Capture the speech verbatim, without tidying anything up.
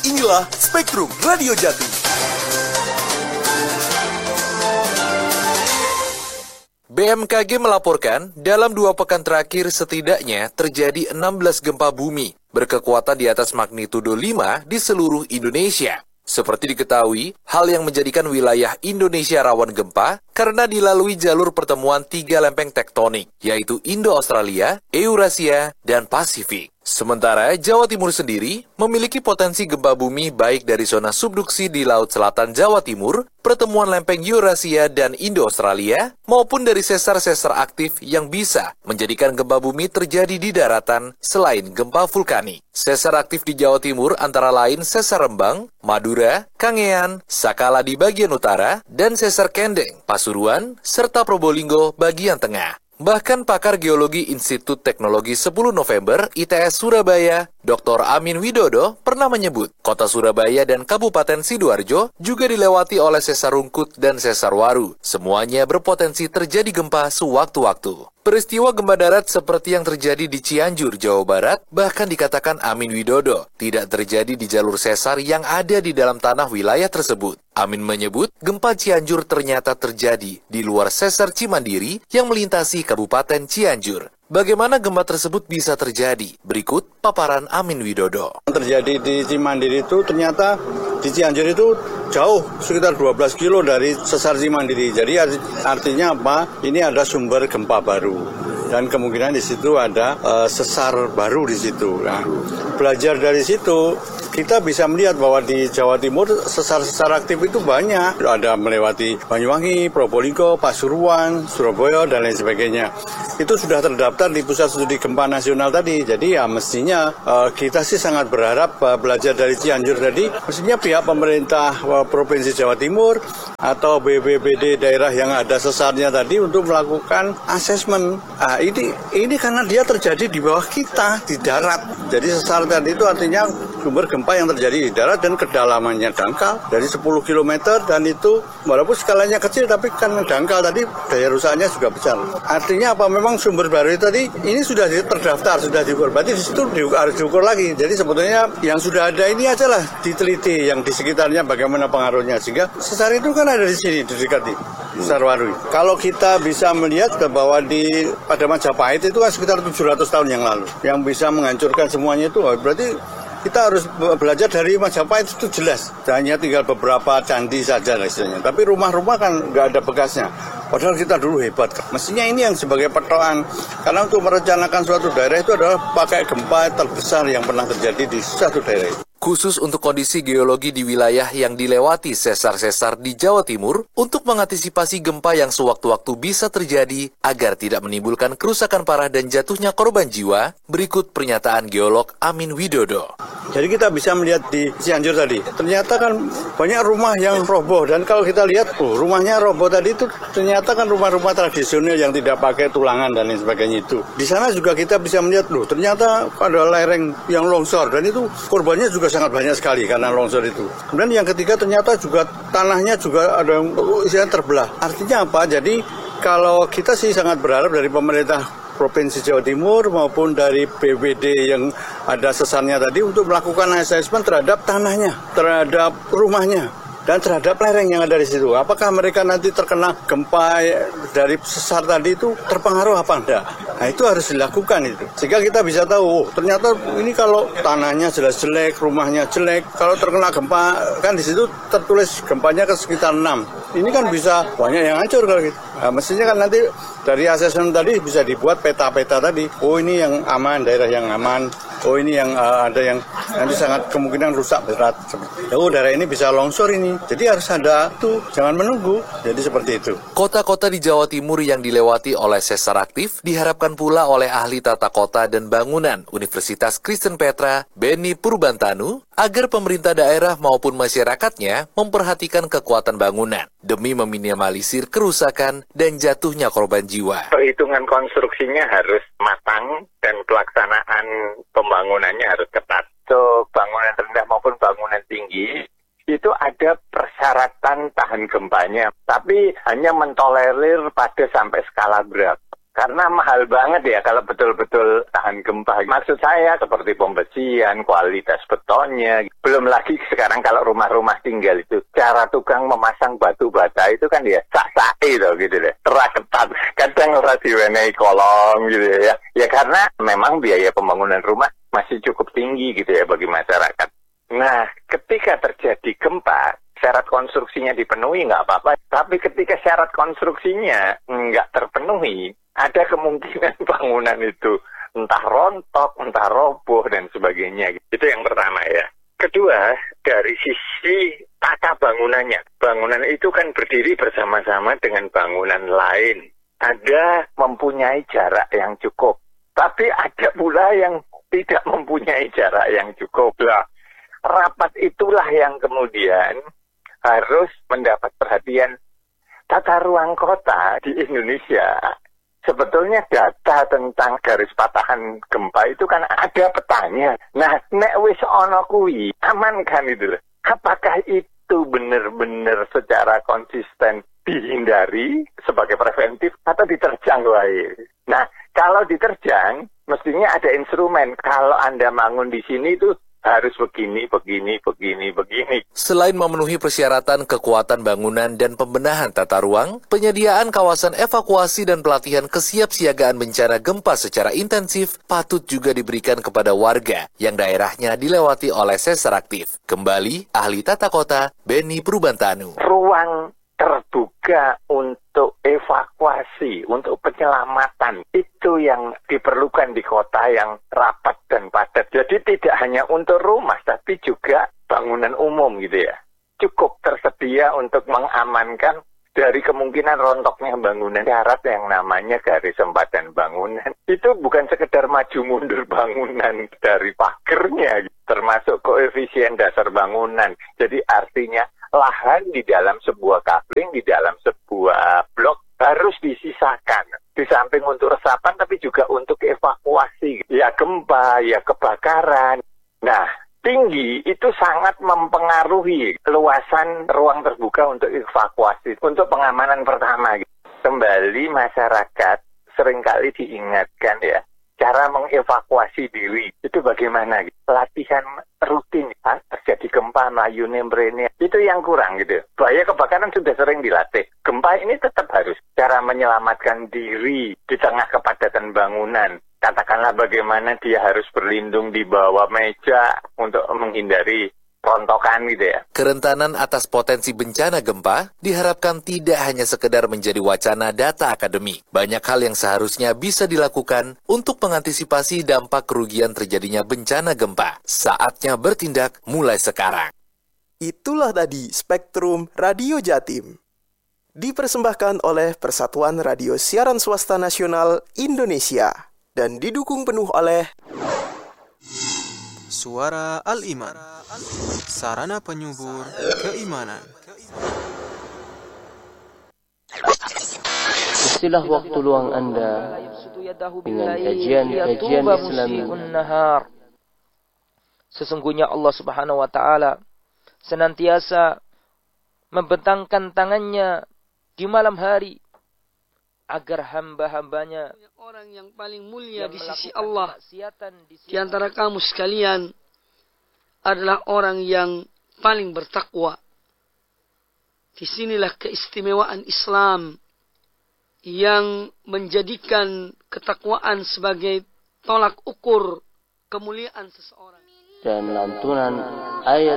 Inilah Spektrum Radio Jatim. B M K G melaporkan dalam dua pekan terakhir setidaknya terjadi enam belas gempa bumi berkekuatan di atas magnitudo lima di seluruh Indonesia. Seperti diketahui, hal yang menjadikan wilayah Indonesia rawan gempa karena dilalui jalur pertemuan tiga lempeng tektonik, yaitu Indo-Australia, Eurasia, dan Pasifik. Sementara Jawa Timur sendiri memiliki potensi gempa bumi baik dari zona subduksi di Laut Selatan Jawa Timur, pertemuan lempeng Eurasia dan Indo-Australia, maupun dari sesar-sesar aktif yang bisa menjadikan gempa bumi terjadi di daratan selain gempa vulkanik. Sesar aktif di Jawa Timur antara lain Sesar Rembang, Madura, Kangean, Sakala di bagian utara, dan Sesar Kendeng, Pasuruan, serta Probolinggo bagian tengah. Bahkan pakar geologi Institut Teknologi sepuluh November I T S Surabaya, Doktor Amin Widodo, pernah menyebut kota Surabaya dan Kabupaten Sidoarjo juga dilewati oleh sesar Rungkut dan sesar Waru. Semuanya berpotensi terjadi gempa sewaktu-waktu. Peristiwa gempa darat seperti yang terjadi di Cianjur, Jawa Barat, bahkan dikatakan Amin Widodo tidak terjadi di jalur sesar yang ada di dalam tanah wilayah tersebut. Amin menyebut gempa Cianjur ternyata terjadi di luar sesar Cimandiri yang melintasi Kabupaten Cianjur. Bagaimana gempa tersebut bisa terjadi? Berikut paparan Amin Widodo. Terjadi di Cimandiri itu ternyata di Cianjur itu jauh, sekitar dua belas kilo dari sesar Cimandiri. Jadi artinya apa? Ini ada sumber gempa baru. Dan kemungkinan di situ ada uh, sesar baru di situ. Nah, belajar dari situ, kita bisa melihat bahwa di Jawa Timur sesar-sesar aktif itu banyak. Ada melewati Banyuwangi, Probolinggo, Pasuruan, Surabaya, dan lain sebagainya. Itu sudah terdaftar di Pusat Studi Gempa Nasional tadi. Jadi ya mestinya uh, kita sih sangat berharap uh, belajar dari Cianjur tadi. Mestinya pihak pemerintah uh, Provinsi Jawa Timur atau B P B D daerah yang ada sesarnya tadi untuk melakukan asesmen. Nah, ini ini karena dia terjadi di bawah kita, di darat. Jadi sesar tadi itu artinya sumber gempa yang terjadi di darat dan kedalamannya dangkal dari sepuluh kilometer, dan itu walaupun skalanya kecil tapi karena dangkal tadi daya rusaknya juga besar. Artinya apa? Memang sumber baru itu tadi ini sudah terdaftar, sudah diukur. Berarti di situ harus diukur lagi. Jadi sebetulnya yang sudah ada ini aja lah diteliti yang di sekitarnya bagaimana pengaruhnya, sehingga sesar itu kan ada di sini di dekat di Sesar Waru. Kalau kita bisa melihat bahwa di pada Majapahit itu kan sekitar tujuh ratus tahun yang lalu yang bisa menghancurkan semuanya itu, berarti kita harus belajar dari Majapahit itu jelas. Hanya tinggal beberapa candi saja istilahnya. Tapi rumah-rumah kan nggak ada bekasnya. Padahal kita dulu hebat. Mestinya ini yang sebagai patokan. Karena untuk merencanakan suatu daerah itu adalah pakai gempa terbesar yang pernah terjadi di suatu daerah itu. Khusus untuk kondisi geologi di wilayah yang dilewati sesar-sesar di Jawa Timur untuk mengantisipasi gempa yang sewaktu-waktu bisa terjadi agar tidak menimbulkan kerusakan parah dan jatuhnya korban jiwa, berikut pernyataan geolog Amin Widodo. Jadi kita bisa melihat di Cianjur tadi, ternyata kan banyak rumah yang roboh, dan kalau kita lihat, oh, rumahnya roboh tadi itu ternyata kan rumah-rumah tradisional yang tidak pakai tulangan dan lain sebagainya itu. Di sana juga kita bisa melihat, loh, ternyata ada lereng yang longsor, dan itu korbannya juga sangat banyak sekali karena longsor itu. Kemudian yang ketiga ternyata juga tanahnya juga ada yang isinya terbelah. Artinya apa? Jadi kalau kita sih sangat berharap dari pemerintah Provinsi Jawa Timur maupun dari B P D yang ada sesarnya tadi untuk melakukan asesmen terhadap tanahnya, terhadap rumahnya, dan terhadap lereng yang ada di situ. Apakah mereka nanti terkena gempa dari sesar tadi itu terpengaruh apa enggak? Nah, itu harus dilakukan itu. Sehingga kita bisa tahu, oh, ternyata ini kalau tanahnya jelas jelek, rumahnya jelek, kalau terkena gempa, kan di situ tertulis gempanya ke sekitar enam. Ini kan bisa banyak yang hancur kalau gitu. Nah, mestinya kan nanti dari asesmen tadi bisa dibuat peta-peta tadi. Oh, ini yang aman, daerah yang aman. Oh, ini yang uh, ada yang nanti sangat kemungkinan rusak berat. Oh, daerah ini bisa longsor ini. Jadi harus ada tuh, jangan menunggu. Jadi seperti itu. Kota-kota di Jawa Timur yang dilewati oleh sesar aktif diharapkan pula oleh ahli tata kota dan bangunan Universitas Kristen Petra, Beni Purbantanu, agar pemerintah daerah maupun masyarakatnya memperhatikan kekuatan bangunan demi meminimalisir kerusakan dan jatuhnya korban jiwa. Perhitungan konstruksinya harus matang dan pelaksanaan pembangunannya harus ketat. So, bangunan rendah maupun bangunan tinggi itu ada persyaratan tahan gempanya, tapi hanya mentolerir pada sampai skala berapa. Karena mahal banget ya kalau betul-betul tahan gempa. Maksud saya seperti pembersihan, kualitas betonnya. Belum lagi sekarang kalau rumah-rumah tinggal itu, cara tukang memasang batu bata itu kan ya sak-sake loh gitu deh. Teraketat. Kadang ora diwenehi kolong gitu ya. Ya karena memang biaya pembangunan rumah masih cukup tinggi gitu ya bagi masyarakat. Nah, ketika terjadi gempa, syarat konstruksinya dipenuhi nggak apa-apa. Tapi ketika syarat konstruksinya nggak terpenuhi, ada kemungkinan bangunan itu entah rontok, entah roboh, dan sebagainya. Itu yang pertama ya. Kedua, dari sisi tata bangunannya. Bangunan itu kan berdiri bersama-sama dengan bangunan lain. Ada mempunyai jarak yang cukup. Tapi ada pula yang tidak mempunyai jarak yang cukup. Lah, rapat itulah yang kemudian harus mendapat perhatian. Tata ruang kota di Indonesia, sebetulnya data tentang garis patahan gempa itu kan ada petanya. Nah, nek wis ono kuwi, aman kan itu. Apakah itu benar-benar secara konsisten dihindari sebagai preventif atau diterjang wae? Nah, kalau diterjang, mestinya ada instrumen. Kalau Anda bangun di sini itu harus begini, begini, begini, begini. Selain memenuhi persyaratan kekuatan bangunan dan pembenahan tata ruang, penyediaan kawasan evakuasi dan pelatihan kesiapsiagaan bencana gempa secara intensif patut juga diberikan kepada warga yang daerahnya dilewati oleh sesar aktif. Kembali, ahli tata kota, Benny Prubantanu. Ruang terbuka untuk evakuasi, untuk penyelamatan, itu yang diperlukan di kota yang rapat dan padat. Jadi tidak hanya untuk rumah, tapi juga bangunan umum gitu ya. Cukup tersedia untuk mengamankan dari kemungkinan rontoknya bangunan. Syarat yang namanya garis sempatan bangunan, itu bukan sekedar maju mundur bangunan dari pagernya, termasuk koefisien dasar bangunan. Jadi artinya lahan di dalam sebuah kabling, di dalam sebuah blok harus disisakan. Di samping untuk resapan, tapi juga untuk evakuasi. Ya gempa, ya kebakaran. Nah, tinggi itu sangat mempengaruhi luasan ruang terbuka untuk evakuasi. Untuk pengamanan pertama, kembali masyarakat seringkali diingatkan ya, cara mengevakuasi diri itu bagaimana? Latihan rutin, ha? Terjadi gempa, mayune mrene, itu yang kurang gitu. Bahaya kebakaran sudah sering dilatih. Gempa ini tetap harus cara menyelamatkan diri di tengah kepadatan bangunan. Katakanlah bagaimana dia harus berlindung di bawah meja untuk menghindari rontokan gitu ya. Kerentanan atas potensi bencana gempa diharapkan tidak hanya sekedar menjadi wacana data akademik. Banyak hal yang seharusnya bisa dilakukan untuk mengantisipasi dampak kerugian terjadinya bencana gempa. Saatnya bertindak mulai sekarang. Itulah tadi Spektrum Radio Jatim. Dipersembahkan oleh Persatuan Radio Siaran Swasta Nasional Indonesia dan didukung penuh oleh Suara Al-Iman, sarana penyubur keimanan. Istilah waktu luang Anda dengan kajian-kajian Islami. Sesungguhnya Allah Subhanahu wa taala senantiasa membentangkan tangannya di malam hari agar hamba-hambanya, orang yang paling mulia di sisi Allah di antara kamu sekalian adalah orang yang paling bertakwa. Disinilah keistimewaan Islam yang menjadikan ketakwaan sebagai tolak ukur kemuliaan seseorang. Dan lantunan ayat